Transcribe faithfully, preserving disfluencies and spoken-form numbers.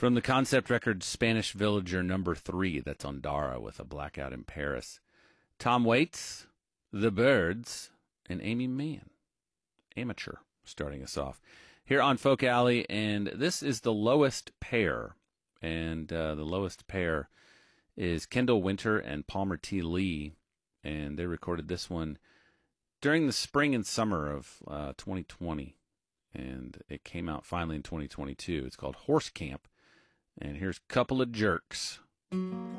From the concept record Spanish Villager number three, that's on Dara with A Blackout in Paris. Tom Waits, The Birds, and Amy Mann. Amateur, starting us off. Here on Folk Alley, and this is the lowest pair. And uh, the lowest pair is Kendall Winter and Palmer T. Lee. And they recorded this one during the spring and summer of uh, twenty twenty. And it came out finally in twenty twenty-two. It's called Horse Camp. And here's a couple of jerks.